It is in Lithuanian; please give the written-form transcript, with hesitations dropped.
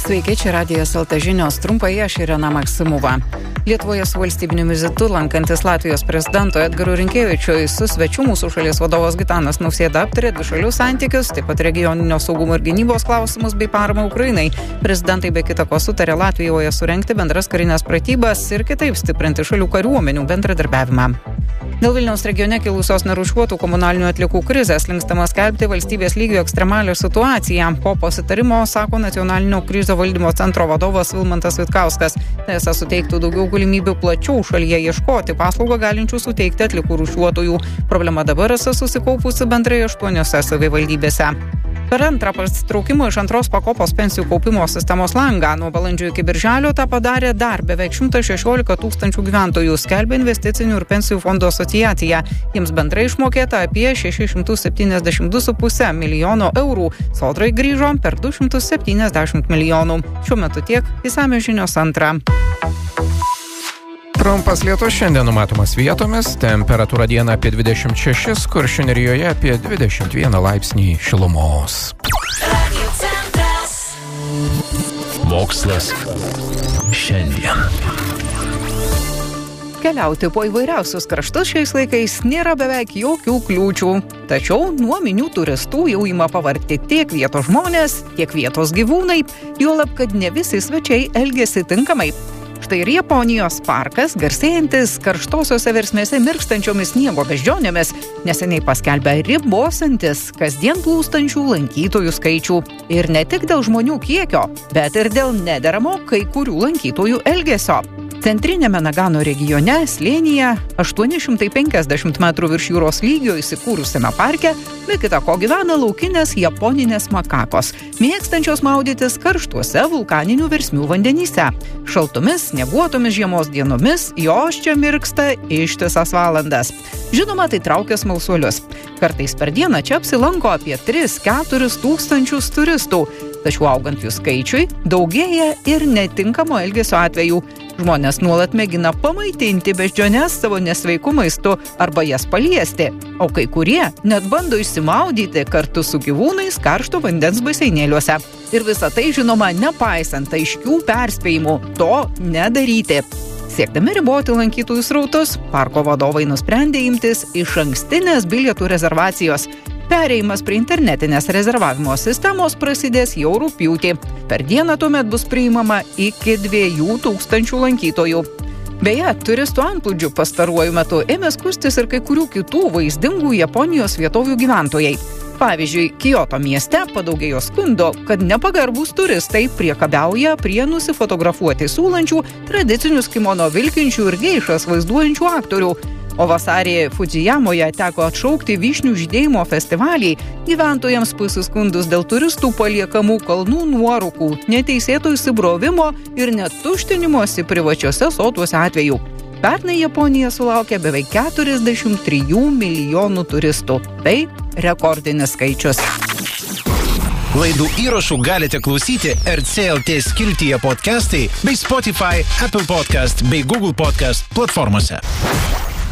Sveiki, čia Radijas LT žinios, trumpai aš Irena Maksimova. Lietuvoje su valstybiniu vizitu lankantis Latvijos prezidento Edgaro Rinkevičiui su svečiu mūsų šalies vadovas Gitanas Nausėda aptarė dvišalius santykius, taip pat regioninio saugumo ir gynybos klausimus bei paramą Ukrainai. Prezidentai be kita ko sutarė Latvijoje surengti bendras karinės pratybas ir kitaip stiprinti šalių kariuomenių bendradarbiavimą. Dėl Vilniaus regione kilusios nerūšiuotų komunalinių atliekų krizės linkstama skelbti valstybės lygio ekstremalią situaciją. Po pasitarimo, sako Nacionalinio krizių valdymo centro vadovas Vilmantas Vitkauskas, esą suteiktų daugiau galimybių plačiau šalyje ieškoti paslaugą galinčių suteikti atliekų rūšiuotojų. Problema dabar esą susikaupusi bendrai 8 savivaldybėse. Per antrą pasitraukimo iš antros pakopos pensijų kaupimo sistemos langą nuo balandžio iki birželio tą padarė dar beveik 116 tūkstančių gyventojų, skelbia Investicinių ir pensijų fondų asociacija. Jiems bendrai išmokėta apie 672,5 milijono eurų. Sodrai grįžo per 270 milijonų. Šiuo metu tiek, išsamios žinios antrą. Trumpas lietus šiandien numatomas vietomis, temperatūra dieną apie 26, Kuršių nerijoje apie 21 laipsnį šilumos. Mokslas šiandien. Keliauti po įvairiausius kraštus šiais laikais nėra beveik jokių kliūčių. Tačiau nuo minių turistų jau ima pavargti tiek vietos žmonės, tiek vietos gyvūnai, juolab, kad ne visi svečiai elgiasi tinkamai. Štai ir Japonijos parkas, garsėjantis karštosiose versmėse mirkstančiomis sniego beždžionėmis, neseniai paskelbė ribosantis kasdien plūstančių lankytojų skaičių. Ir ne tik dėl žmonių kiekio, bet ir dėl nederamo kai kurių lankytojų elgesio. Centrinėme Nagano regione, slėnyje, 850 metrų virš jūros lygio įsikūrusiame parke, be kita ko gyvena laukinės japoninės makakos, mėgstančios maudytis karštuose vulkaninių versmių vandenyse. Šaltomis, snieguotomis žiemos dienomis jos čia mirksta ištisas valandas. Žinoma, tai traukia smalsuolius. Kartais per dieną čia apsilanko apie 3-4 tūkstančius turistų. Tačiau augant jų skaičiui, daugėja ir netinkamo elgesio atvejų. Žmonės nuolat mėgina pamaitinti beždžiones savo nesveiku maistu arba jas paliesti, o kai kurie net bando išsimaudyti kartu su gyvūnais karšto vandens baseinėliuose. Ir visa tai, žinoma, nepaisant aiškių perspėjimų to nedaryti. Siekdami riboti lankytojų srautus, parko vadovai nusprendė imtis išankstinės bilietų rezervacijos. Perėjimas prie internetinės rezervavimo sistemos prasidės jau rugpjūtį. Per dieną tuomet bus priimama iki 2000 lankytojų. Beje, turistų antplūdžių pastaruoju metu ėmė skųstis ir kai kurių kitų vaizdingų Japonijos vietovių gyventojai. Pavyzdžiui, Kioto mieste padaugėjo skundo, kad nepagarbūs turistai priekabiauja prie nusifotografuoti siūlančių, tradicinius kimono vilkinčių ir geišas vaizduojančių aktorių. O vasarį Fudžijamoje teko atšaukti vyšnių žydėjimo festivalį gyventojams pasiskundus dėl turistų paliekamų kalnų nuorūkų, neteisėto įsibrovimo ir net tuštinimosi privačiose sotuose atvejų. Pernai Japonija sulaukė beveik 43 milijonų turistų. Tai rekordinis skaičius. Laidų įrašų galite klausyti RCLT skiltyje podcastai bei Spotify, Apple Podcast bei Google Podcast platformose.